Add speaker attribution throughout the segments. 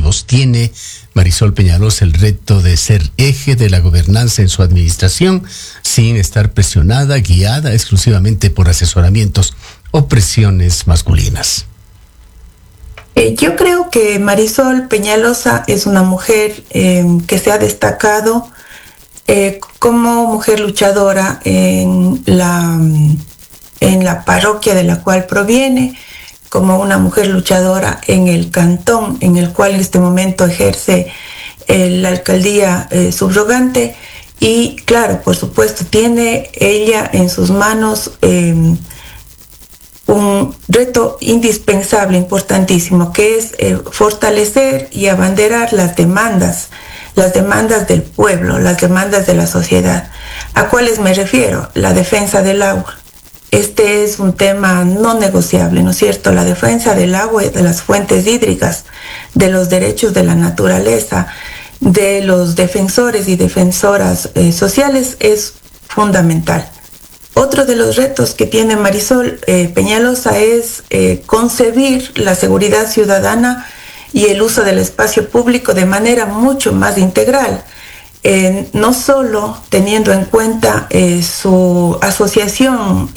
Speaker 1: colectivos. Tiene Marisol Peñalosa el reto de ser eje de la gobernanza en su administración sin estar presionada, guiada exclusivamente por asesoramientos o presiones masculinas.
Speaker 2: Yo creo que Marisol Peñalosa es una mujer que se ha destacado como mujer luchadora en la parroquia de la cual proviene, como una mujer luchadora en el cantón en el cual en este momento ejerce la alcaldía subrogante, y claro, por supuesto, tiene ella en sus manos un reto indispensable, importantísimo, que es fortalecer y abanderar las demandas del pueblo, las demandas de la sociedad. ¿A cuáles me refiero? La defensa del agua. Este es un tema no negociable, ¿no es cierto? La defensa del agua y de las fuentes hídricas, de los derechos de la naturaleza, de los defensores y defensoras sociales es fundamental. Otro de los retos que tiene Marisol Peñalosa es concebir la seguridad ciudadana y el uso del espacio público de manera mucho más integral. No solo teniendo en cuenta su asociación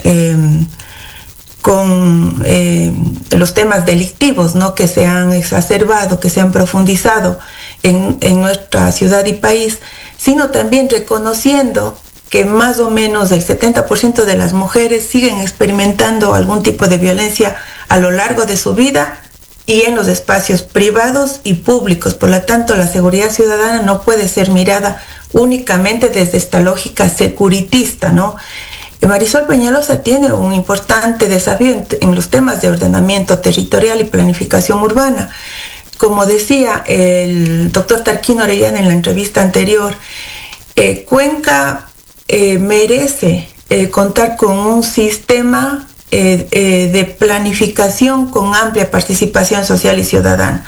Speaker 2: con los temas delictivos, ¿no?, que se han exacerbado, que se han profundizado en nuestra ciudad y país, sino también reconociendo que más o menos el 70% de las mujeres siguen experimentando algún tipo de violencia a lo largo de su vida y en los espacios privados y públicos. Por lo tanto, la seguridad ciudadana no puede ser mirada únicamente desde esta lógica securitista, ¿no? Marisol Peñalosa tiene un importante desafío en los temas de ordenamiento territorial y planificación urbana. Como decía el doctor Tarquino Orellana en la entrevista anterior, Cuenca merece contar con un sistema de planificación con amplia participación social y ciudadana,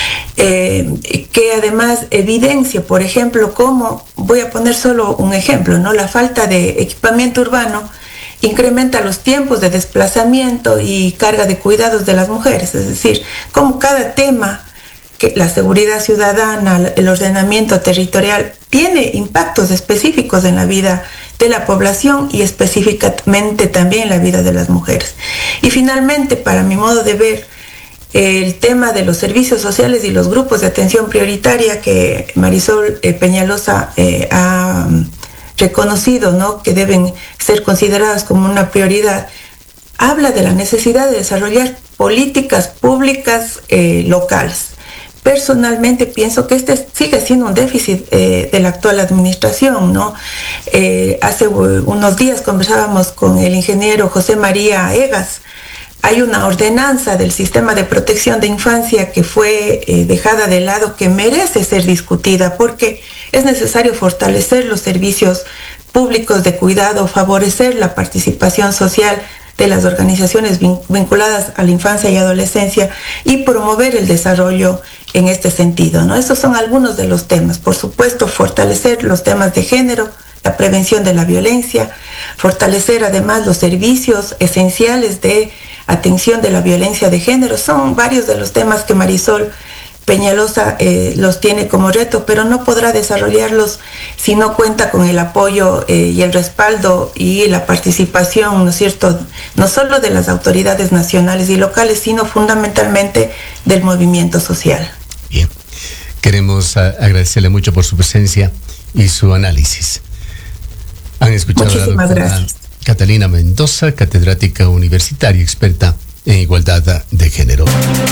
Speaker 2: que además evidencia, por ejemplo, cómo, voy a poner solo un ejemplo, ¿no?, la falta de equipamiento urbano incrementa los tiempos de desplazamiento y carga de cuidados de las mujeres, es decir, cómo cada tema, que la seguridad ciudadana, el ordenamiento territorial, tiene impactos específicos en la vida de la población y específicamente también en la vida de las mujeres. Y finalmente, para mi modo de ver, el tema de los servicios sociales y los grupos de atención prioritaria que Marisol Peñalosa ha reconocido, ¿no?, que deben ser consideradas como una prioridad, habla de la necesidad de desarrollar políticas públicas locales. Personalmente pienso que este sigue siendo un déficit de la actual administración, ¿no? Hace unos días conversábamos con el ingeniero José María Egas. Hay una ordenanza del sistema de protección de infancia que fue dejada de lado, que merece ser discutida, porque es necesario fortalecer los servicios públicos de cuidado, favorecer la participación social de las organizaciones vinculadas a la infancia y adolescencia y promover el desarrollo en este sentido, ¿no? Estos son algunos de los temas. Por supuesto, fortalecer los temas de género, la prevención de la violencia, fortalecer además los servicios esenciales de atención de la violencia de género. Son varios de los temas que Marisol Peñalosa los tiene como reto, pero no podrá desarrollarlos si no cuenta con el apoyo y el respaldo y la participación, ¿no es cierto?, no solo de las autoridades nacionales y locales, sino fundamentalmente del movimiento social.
Speaker 1: Bien, queremos agradecerle mucho por su presencia y su análisis. Han escuchado a la doctora Catalina Mendoza, catedrática universitaria, experta en igualdad de género.